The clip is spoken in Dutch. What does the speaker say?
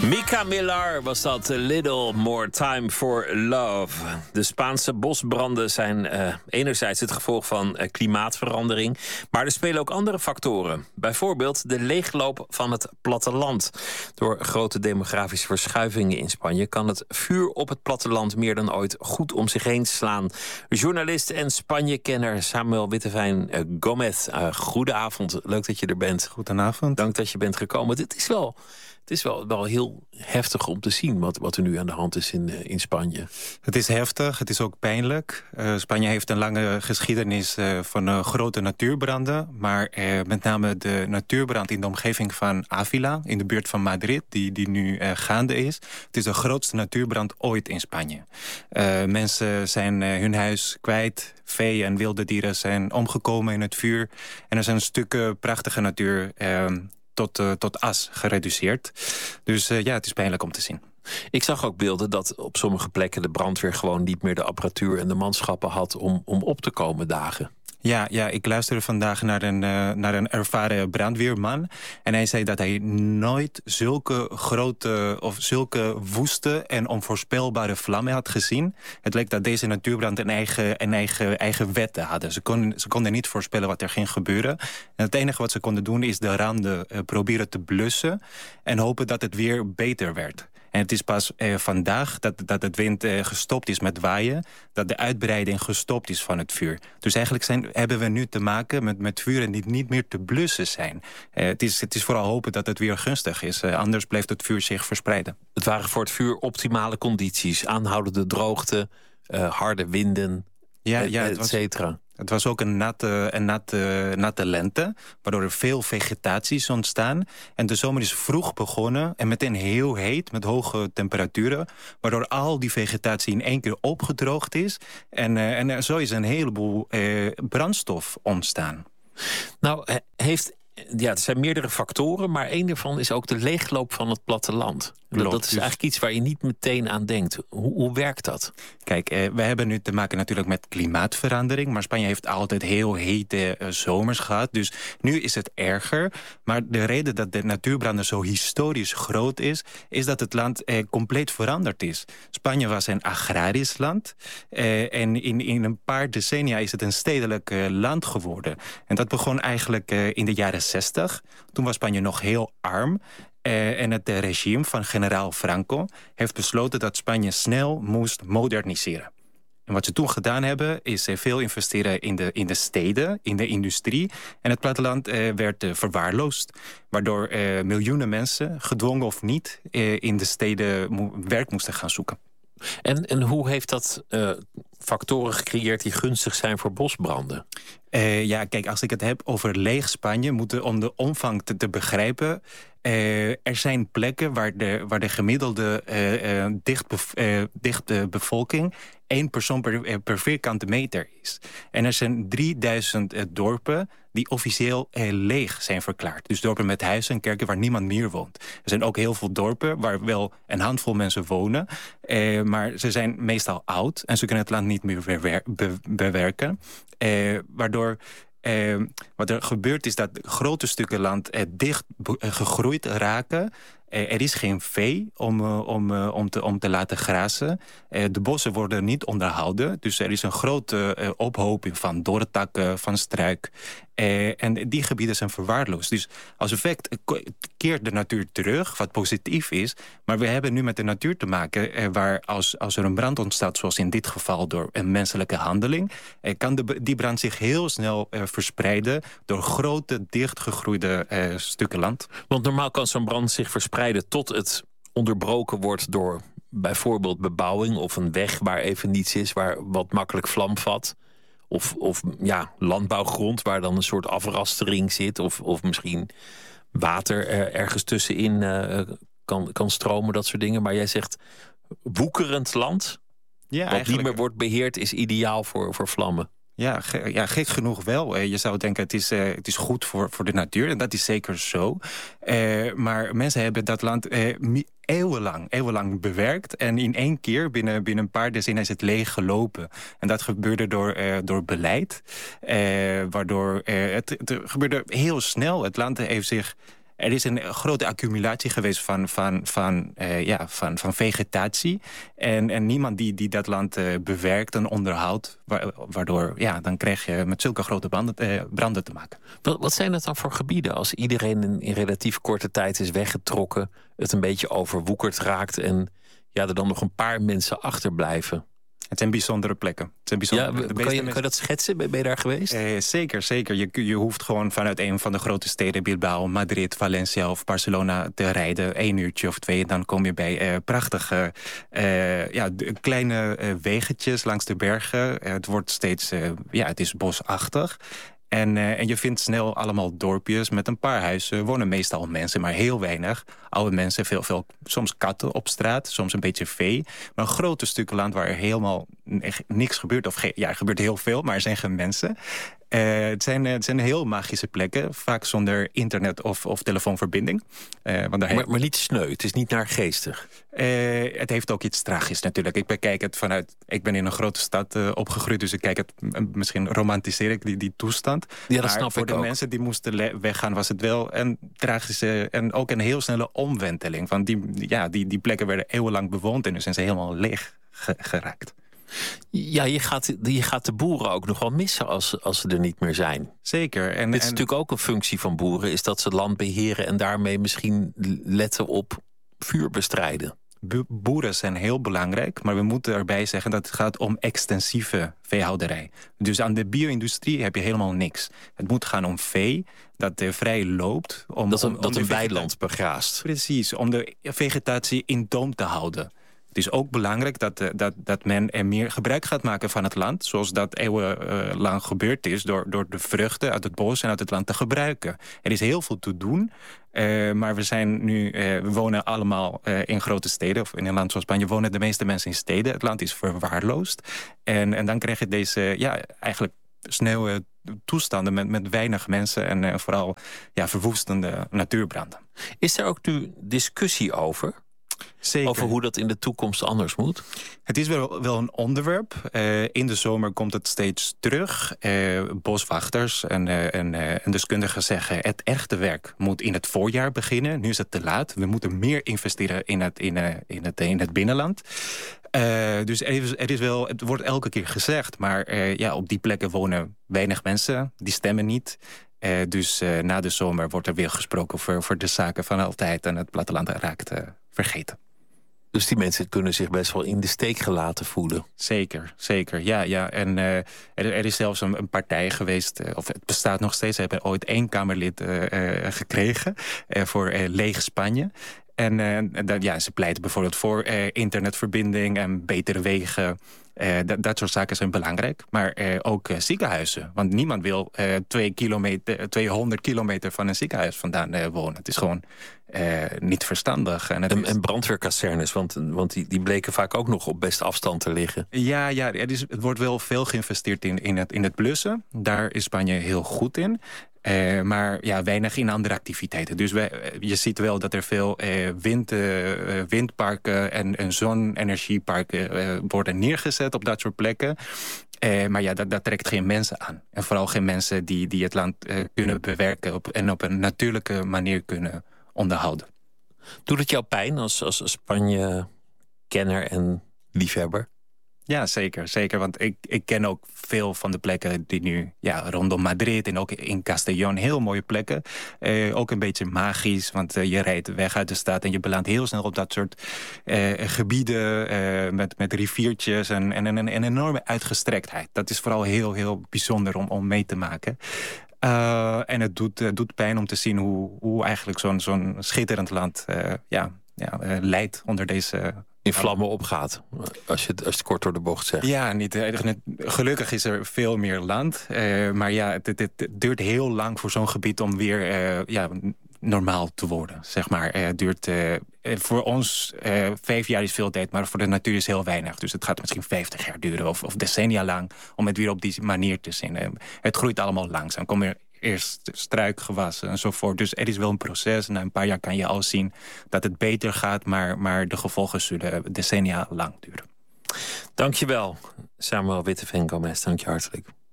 Mika Millar was dat, A Little More Time for Love. De Spaanse bosbranden zijn enerzijds het gevolg van klimaatverandering, maar er spelen ook andere factoren. Bijvoorbeeld de leegloop van het platteland. Door grote demografische verschuivingen in Spanje kan het vuur op het platteland meer dan ooit goed om zich heen slaan. Journalist en Spanje-kenner Samuel Witteveen Gomez. Goedenavond, leuk dat je er bent. Goedenavond. Dank dat je bent gekomen. Het is wel heel heftig om te zien wat er nu aan de hand is in Spanje. Het is heftig, het is ook pijnlijk. Spanje heeft een lange geschiedenis van grote natuurbranden. Maar met name de natuurbrand in de omgeving van Ávila, in de buurt van Madrid, die nu gaande is. Het is de grootste natuurbrand ooit in Spanje. Mensen zijn hun huis kwijt. Vee en wilde dieren zijn omgekomen in het vuur. En er zijn stukken prachtige natuur tot as gereduceerd. Dus het is pijnlijk om te zien. Ik zag ook beelden dat op sommige plekken de brandweer gewoon niet meer de apparatuur en de manschappen had om op te komen dagen. Ja, ik luisterde vandaag naar een ervaren brandweerman. En hij zei dat hij nooit zulke grote of zulke woeste en onvoorspelbare vlammen had gezien. Het leek dat deze natuurbrand een eigen wetten hadden. Ze konden niet voorspellen wat er ging gebeuren. En het enige wat ze konden doen is de randen proberen te blussen en hopen dat het weer beter werd. En het is pas vandaag dat het wind gestopt is met waaien, dat de uitbreiding gestopt is van het vuur. Dus eigenlijk hebben we nu te maken met vuren die niet meer te blussen zijn. Het is vooral hopen dat het weer gunstig is. Anders blijft het vuur zich verspreiden. Het waren voor het vuur optimale condities. Aanhoudende droogte, harde winden, et cetera. Het was ook een natte lente, waardoor er veel vegetatie is ontstaan. En de zomer is vroeg begonnen en meteen heel heet, met hoge temperaturen, waardoor al die vegetatie in één keer opgedroogd is. En zo is een heleboel brandstof ontstaan. Nou, er zijn meerdere factoren, maar één daarvan is ook de leegloop van het platteland. Dat is eigenlijk iets waar je niet meteen aan denkt. Hoe werkt dat? Kijk, we hebben nu te maken natuurlijk met klimaatverandering, maar Spanje heeft altijd heel hete zomers gehad. Dus nu is het erger. Maar de reden dat de natuurbranden zo historisch groot is dat het land compleet veranderd is. Spanje was een agrarisch land en in een paar decennia is het een stedelijk land geworden. En dat begon eigenlijk in de jaren 60. Toen was Spanje nog heel arm. En het regime van generaal Franco heeft besloten dat Spanje snel moest moderniseren. En wat ze toen gedaan hebben, is veel investeren in de steden, in de industrie. En het platteland werd verwaarloosd. Waardoor miljoenen mensen, gedwongen of niet, in de steden werk moesten gaan zoeken. En hoe heeft dat factoren gecreëerd die gunstig zijn voor bosbranden? Kijk, als ik het heb over leeg Spanje, om de omvang te begrijpen, er zijn plekken waar de gemiddelde dichte bevolking 1 persoon per vierkante meter is. En er zijn 3000 dorpen die officieel leeg zijn verklaard. Dus dorpen met huizen en kerken waar niemand meer woont. Er zijn ook heel veel dorpen waar wel een handvol mensen wonen, maar ze zijn meestal oud en ze kunnen het land niet meer bewerken. Waardoor wat er gebeurt is dat grote stukken land dicht gegroeid raken. Er is geen vee om te laten grazen. De bossen worden niet onderhouden. Dus er is een grote ophoping van doorntakken, van struik. En die gebieden zijn verwaarloosd. Dus als effect keert de natuur terug, wat positief is. Maar we hebben nu met de natuur te maken waar als er een brand ontstaat, zoals in dit geval door een menselijke handeling, kan die brand zich heel snel verspreiden door grote, dichtgegroeide stukken land. Want normaal kan zo'n brand zich verspreiden tot het onderbroken wordt door bijvoorbeeld bebouwing of een weg waar even niets is, waar wat makkelijk vlam vat. Of landbouwgrond waar dan een soort afrastering zit. Of misschien water ergens tussenin kan stromen, dat soort dingen. Maar jij zegt woekerend land, wat niet meer wordt beheerd, is ideaal voor vlammen. Ja, gek genoeg wel. Je zou denken, het is goed voor de natuur. En dat is zeker zo. Maar mensen hebben dat land eeuwenlang bewerkt. En in één keer, binnen een paar decennia, is het leeg gelopen. En dat gebeurde door beleid. Waardoor het gebeurde heel snel. Het land heeft zich Er is een grote accumulatie geweest van vegetatie. En niemand die dat land bewerkt en onderhoudt. Waardoor dan krijg je met zulke grote branden te maken. Wat zijn het dan voor gebieden als iedereen in relatief korte tijd is weggetrokken, het een beetje overwoekerd raakt en er dan nog een paar mensen achterblijven? Het zijn bijzondere plekken. Kan je dat schetsen? Ben je daar geweest? Zeker. Je hoeft gewoon vanuit een van de grote steden, Bilbao, Madrid, Valencia of Barcelona, te rijden. 1 uurtje of 2. Dan kom je bij prachtige kleine weggetjes langs de bergen. Het wordt steeds, het is bosachtig. En je vindt snel allemaal dorpjes met een paar huizen. Wonen meestal mensen, maar heel weinig. Oude mensen, veel soms katten op straat, soms een beetje vee. Maar een grote stukken land waar er helemaal niks gebeurt. Er gebeurt heel veel, maar er zijn geen mensen. Het zijn heel magische plekken, vaak zonder internet of telefoonverbinding. Maar niet sneu, het is niet naargeestig. Het heeft ook iets tragisch natuurlijk. Ik ben in een grote stad opgegroeid, dus ik kijk het, misschien romantiseer ik die toestand. Ja, dat snap ik ook. Voor de mensen die moesten weggaan was het wel een tragische en ook een heel snelle omwenteling. Want die plekken werden eeuwenlang bewoond en nu zijn ze helemaal leeg geraakt. Ja, je gaat de boeren ook nog wel missen als ze er niet meer zijn. Zeker. Dit is natuurlijk ook een functie van boeren, is dat ze land beheren en daarmee misschien letten op vuur bestrijden. Boeren zijn heel belangrijk, maar we moeten erbij zeggen dat het gaat om extensieve veehouderij. Dus aan de bio-industrie heb je helemaal niks. Het moet gaan om vee dat vrij loopt. Dat een weiland begraast. Precies, om de vegetatie in toom te houden. Het is ook belangrijk dat men er meer gebruik gaat maken van het land, zoals dat eeuwenlang gebeurd is, door de vruchten uit het bos en uit het land te gebruiken. Er is heel veel te doen, maar we wonen allemaal in grote steden, of in een land zoals Spanje wonen de meeste mensen in steden. Het land is verwaarloosd. En dan krijg je deze, eigenlijk snelle toestanden met weinig mensen en vooral verwoestende natuurbranden. Is er ook nu discussie over? Zeker. Over hoe dat in de toekomst anders moet? Het is wel een onderwerp. In de zomer komt het steeds terug. Boswachters en deskundigen zeggen, het echte werk moet in het voorjaar beginnen. Nu is het te laat. We moeten meer investeren in het binnenland. Dus het wordt elke keer gezegd, maar op die plekken wonen weinig mensen. Die stemmen niet. Dus na de zomer wordt er weer gesproken voor de zaken van altijd en het platteland raakt vergeten. Dus die mensen kunnen zich best wel in de steek gelaten voelen. Zeker. Ja. En er is zelfs een partij geweest, of het bestaat nog steeds. Ze hebben ooit 1 Kamerlid gekregen voor Leeg Spanje. En ze pleiten bijvoorbeeld voor internetverbinding en betere wegen. Dat soort zaken zijn belangrijk. Maar ook ziekenhuizen. Want niemand wil 200 kilometer van een ziekenhuis vandaan wonen. Het is gewoon niet verstandig. En brandweerkazernes, want die bleken vaak ook nog op best afstand te liggen. Ja, het wordt wel veel geïnvesteerd in het blussen. Daar is Spanje heel goed in. Maar weinig in andere activiteiten. Dus je ziet wel dat er veel windparken en zonne-energieparken worden neergezet op dat soort plekken. Maar dat trekt geen mensen aan. En vooral geen mensen die het land kunnen bewerken en op een natuurlijke manier kunnen onderhouden. Doet het jou pijn als Spanje-kenner en liefhebber? Ja, zeker. Want ik ken ook veel van de plekken die nu rondom Madrid en ook in Castellón, heel mooie plekken. Ook een beetje magisch, want je rijdt weg uit de stad en je belandt heel snel op dat soort gebieden met riviertjes en een enorme uitgestrektheid. Dat is vooral heel, heel bijzonder om mee te maken. En het doet pijn om te zien hoe eigenlijk zo'n schitterend land leidt onder deze in vlammen opgaat, als je het kort door de bocht zegt. Ja, gelukkig is er veel meer land. Maar het duurt heel lang voor zo'n gebied om weer normaal te worden, zeg maar. Het duurt voor ons 5 jaar is veel tijd, maar voor de natuur is heel weinig. Dus het gaat misschien 50 jaar duren of decennia lang om het weer op die manier te zien. Het groeit allemaal langzaam. Kom er eerst struikgewassen enzovoort. Dus er is wel een proces. Na een paar jaar kan je al zien dat het beter gaat, maar de gevolgen zullen decennia lang duren. Dankjewel, Samuel Witteveen-Gomez. Dank je hartelijk.